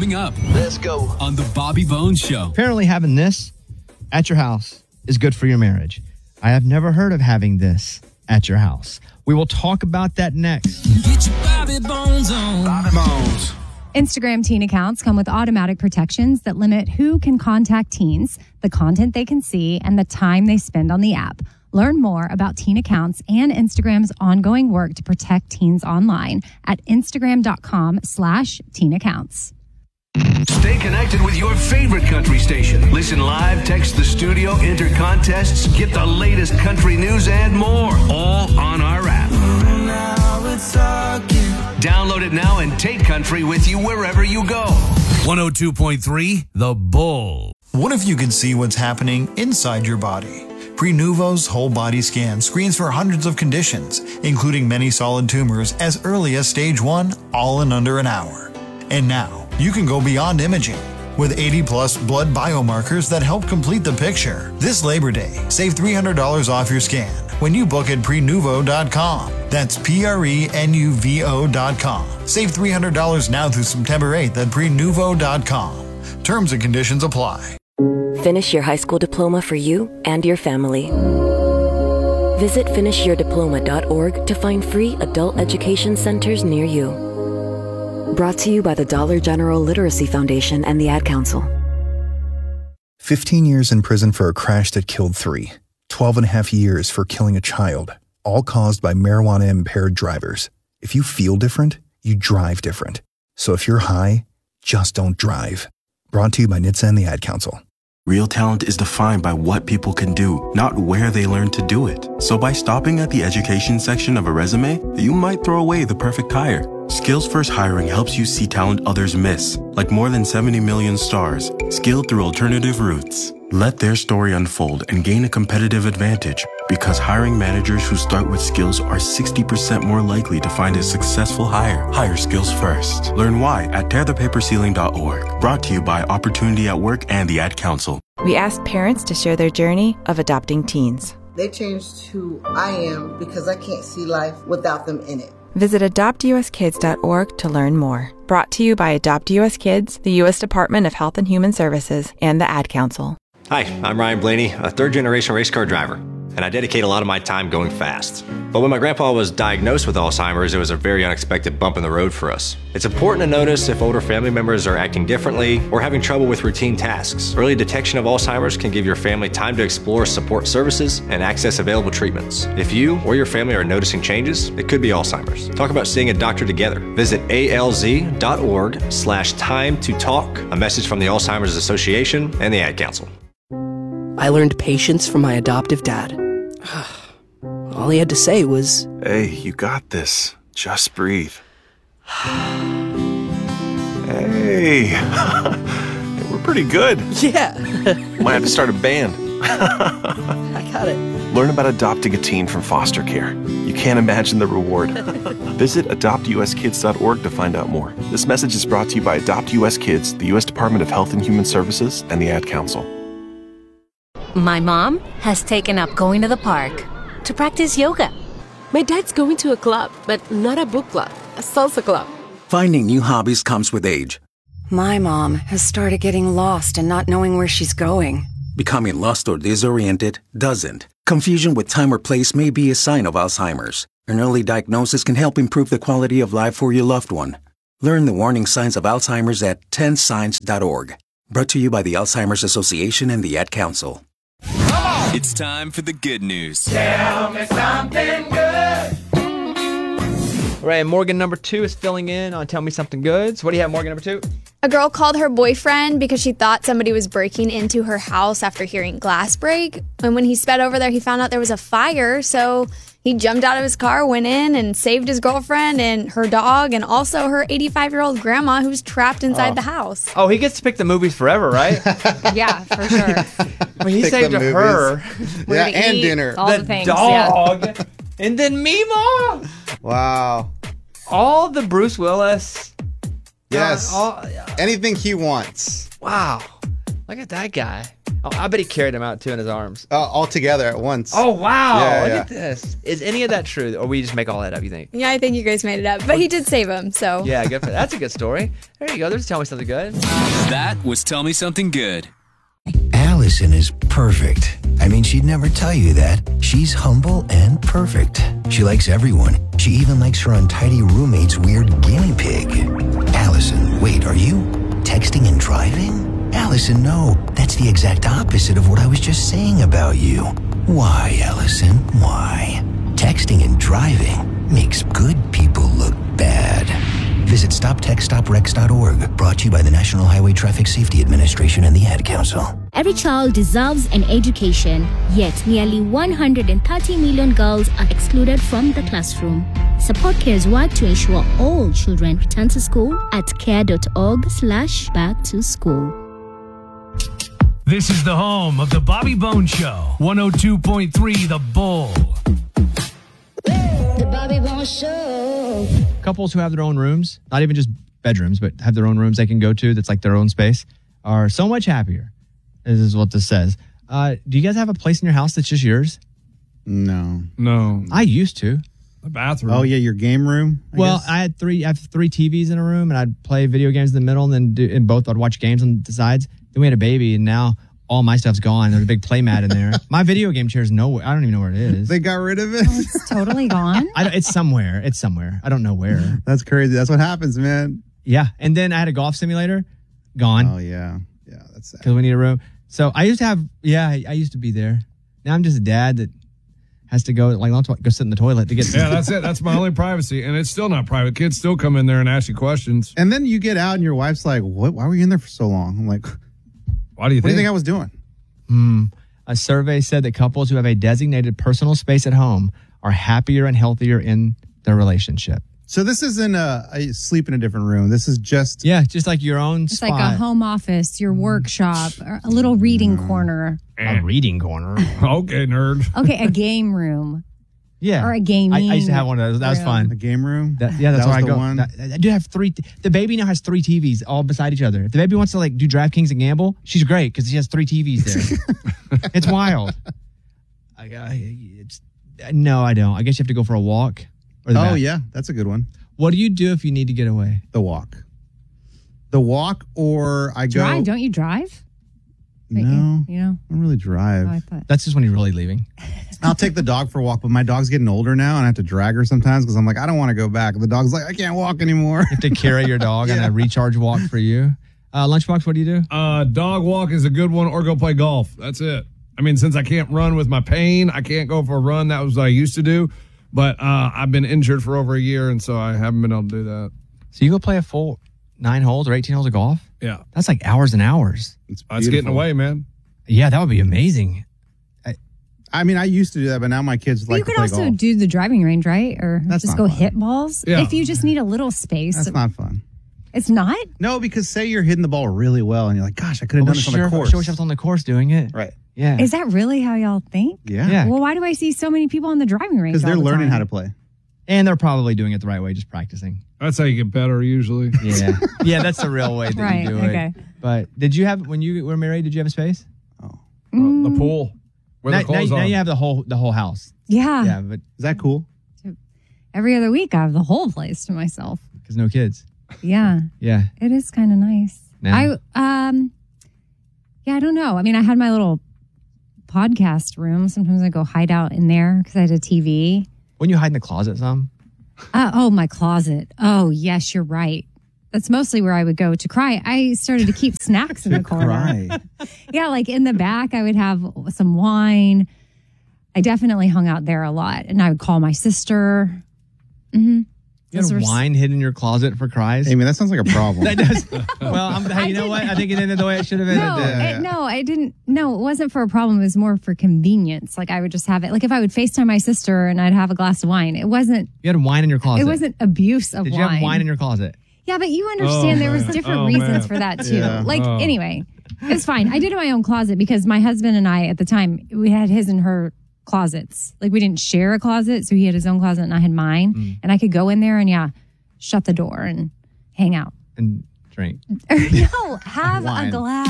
Coming up. Let's go. On the Bobby Bones Show. Apparently having this at your house is good for your marriage. I have never heard of having this at your house. We will talk about that next. Get your Bobby Bones on. Bobby Bones. Instagram teen accounts come with automatic protections that limit who can contact teens, the content they can see, and the time they spend on the app. Learn more about teen accounts and Instagram's ongoing work to protect teens online at instagram.com/teen accounts. Stay connected with your favorite country station. Listen live, text the studio, enter contests, get the latest country news and more, all on our app. Download it now and take country with you wherever you go. 102.3 The Bull. What if you could see what's happening inside your body? Prenuvo's whole body scan screens for hundreds of conditions, including many solid tumors as early as stage 1, all in under an hour. And now, you can go beyond imaging with 80-plus blood biomarkers that help complete the picture. This Labor Day, save $300 off your scan when you book at Prenuvo.com. That's Prenuvo.com. Save $300 now through September 8th at Prenuvo.com. Terms and conditions apply. Finish your high school diploma for you and your family. Visit finishyourdiploma.org to find free adult education centers near you. Brought to you by the Dollar General Literacy Foundation and the Ad Council. 15 years in prison for a crash that killed 3. 12 and a half years for killing a child, all caused by marijuana-impaired drivers. If you feel different, you drive different. So if you're high, just don't drive. Brought to you by NHTSA and the Ad Council. Real talent is defined by what people can do, not where they learn to do it. So by stopping at the education section of a resume, you might throw away the perfect hire. Skills First Hiring helps you see talent others miss, like more than 70 million stars, skilled through alternative routes. Let their story unfold and gain a competitive advantage, because hiring managers who start with skills are 60% more likely to find a successful hire. Hire skills first. Learn why at tearthepaperceiling.org. Brought to you by Opportunity at Work and the Ad Council. We asked parents to share their journey of adopting teens. They changed who I am because I can't see life without them in it. Visit adoptuskids.org to learn more. Brought to you by Adopt US Kids, the U.S. Department of Health and Human Services, and the Ad Council. Hi, I'm Ryan Blaney, a third-generation race car driver, and I dedicate a lot of my time going fast. But when my grandpa was diagnosed with Alzheimer's, it was a very unexpected bump in the road for us. It's important to notice if older family members are acting differently or having trouble with routine tasks. Early detection of Alzheimer's can give your family time to explore support services and access available treatments. If you or your family are noticing changes, it could be Alzheimer's. Talk about seeing a doctor together. Visit alz.org/time to talk. A message from the Alzheimer's Association and the Ad Council. I learned patience from my adoptive dad. All he had to say was, "Hey, you got this. Just breathe." Hey, we're pretty good. Yeah. Might have to start a band. I got it. Learn about adopting a teen from foster care. You can't imagine the reward. Visit adoptuskids.org to find out more. This message is brought to you by Adopt US Kids, the U.S. Department of Health and Human Services, and the Ad Council. My mom has taken up going to the park to practice yoga. My dad's going to a club, but not a book club, a salsa club. Finding new hobbies comes with age. My mom has started getting lost and not knowing where she's going. Becoming lost or disoriented doesn't. Confusion with time or place may be a sign of Alzheimer's. An early diagnosis can help improve the quality of life for your loved one. Learn the warning signs of Alzheimer's at 10signs.org. Brought to you by the Alzheimer's Association and the Ad Council. It's time for the good news. Tell me something good. All right, Morgan number 2 is filling in on Tell Me Something Good. So what do you have, Morgan number 2? A girl called her boyfriend because she thought somebody was breaking into her house after hearing glass break. And when he sped over there, he found out there was a fire. So he jumped out of his car, went in, and saved his girlfriend and her dog and also her 85-year-old grandma who's trapped inside the house. Oh, he gets to pick the movies forever, right? Yeah, for sure. I mean, he saved her. Yeah, and dinner. All the things, dog. Yeah. And then Mima. Wow. All the Bruce Willis. Yes. Anything he wants. Wow. Look at that guy. Oh, I bet he carried him out too in his arms. All together at once. Oh, wow. Yeah, Look yeah. at this. Is any of that true? Or we just make all that up, you think? Yeah, I think you guys made it up. But he did save him, so. Yeah, good. That's a good story. There you go. There's Tell Me Something Good. That was Tell Me Something Good. Allison is perfect. I mean, she'd never tell you that. She's humble and perfect. She likes everyone. She even likes her untidy roommate's weird guinea pig. Allison, wait, are you texting and driving? Allison, no. That's the exact opposite of what I was just saying about you. Why, Allison? Why? Texting and driving makes good people look bad. Visit StopTextStopWrecks.org. Brought to you by the National Highway Traffic Safety Administration and the Ad Council. Every child deserves an education, yet nearly 130 million girls are excluded from the classroom. Support Care's work to ensure all children return to school at care.org/backtoschool. This is the home of the Bobby Bones Show. 102.3 The Bull. The Bobby Bones Show. Couples who have their own rooms, not even just bedrooms, but have their own rooms they can go to that's like their own space, are so much happier. This is what this says. Do you guys have a place in your house that's just yours? No. I used to. The bathroom. Oh, yeah, your game room? I have three TVs in a room, and I'd play video games in the middle, and then I'd watch games on the sides. Then we had a baby, and now all my stuff's gone. There's a big play mat in there. My video game chair is nowhere. I don't even know where it is. They got rid of it? Oh, it's totally gone? It's somewhere. It's somewhere. I don't know where. That's crazy. That's what happens, man. Yeah. And then I had a golf simulator. Gone. Oh, yeah. Yeah, that's sad. Because we need a room. So I used to have, I used to be there. Now I'm just a dad that has to go, go sit in the toilet to get. Yeah, that's it. That's my only privacy. And it's still not private. Kids still come in there and ask you questions. And then you get out and your wife's like, "What? Why were you in there for so long?" I'm like, "Why do you What do you think think I was doing?" A survey said that couples who have a designated personal space at home are happier and healthier in their relationship. So this isn't a sleep in a different room. This is just just like your own It's spot. like a home office, your workshop, or a little reading corner. A reading corner. Okay, nerd. Okay, a game room. Yeah. Or a gaming I used to have one of those. That was room. fun. A game room? That's That where was I the go. one? I do have three. The baby now has 3 TVs all beside each other. If the baby wants to do DraftKings and gamble, she's great because she has 3 TVs there. It's wild. No, I don't. I guess you have to go for a walk. Or the back. yeah, that's a good one. What do you do if you need to get away? The walk. The walk, or I go. Drive? Don't you drive? No, You know? I don't really drive. Oh, I thought. That's just when you're really leaving. I'll take the dog for a walk, but my dog's getting older now, and I have to drag her sometimes because I'm like, I don't want to go back. The dog's like, I can't walk anymore. You have to carry your dog on a recharge walk for you. Lunchbox, what do you do? Dog walk is a good one, or go play golf. That's it. I mean, since I can't run with my pain, I can't go for a run. That was what I used to do. But I've been injured for over a year, and so I haven't been able to do that. So you go play a full 9 holes or 18 holes of golf? Yeah. That's like hours and hours. It's getting away, man. Yeah, that would be amazing. I mean, I used to do that, but now my kids But like you to could play also golf. do the driving range, right? Or That's just not go fun. hit balls. Yeah. If you just need a little space. That's not fun. It's not? No, because say you're hitting the ball really well, and you're like, gosh, I could have done this on the course. Sure, I was on the course doing it. Right. Yeah. Is that really how y'all think? Yeah. Well, why do I see so many people on the driving range? Because they're all the learning time? how to play. And they're probably doing it the right way, just practicing. That's how you get better usually. Yeah. Yeah, that's the real way that Right, you do okay. it. But did you have, when you were married, did you have a space? The pool. Where the clothes now on. you have the whole house. Yeah. Yeah, but is that cool? Every other week, I have the whole place to myself. Because no kids. Yeah. Yeah. It is kind of nice. Now. I don't know. I mean, I had my little podcast room. Sometimes I go hide out in there because I had a TV. When you hide in the closet some? My closet. Oh, yes, you're right. That's mostly where I would go to cry. I started to keep snacks in the corner. Cry. Yeah, like in the back, I would have some wine. I definitely hung out there a lot, and I would call my sister. Mm-hmm. You had wine hidden in your closet for cries? Amy, that sounds like a problem. That does. Well, hey, you know what? I think it ended the way it should have ended. No, I didn't. No, it wasn't for a problem. It was more for convenience. Like I would just have it. Like if I would FaceTime my sister and I'd have a glass of wine, it wasn't. You had wine in your closet. It wasn't abuse of Did wine. you have wine in your closet? Yeah, but you understand there was different reasons for that too. Yeah. Like anyway, it's fine. I did in my own closet because my husband and I at the time we had his and her closets. Like we didn't share a closet, so he had his own closet and I had mine, and I could go in there and shut the door and hang out and drink. No, have a Wine. glass.